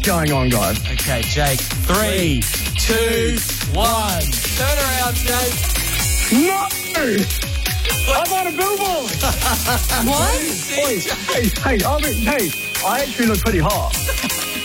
going on, guys? Okay, Jake. 3, 2, 1. Turn around, Jake. No! I'm on a billboard! What? Hey, I actually look pretty hot.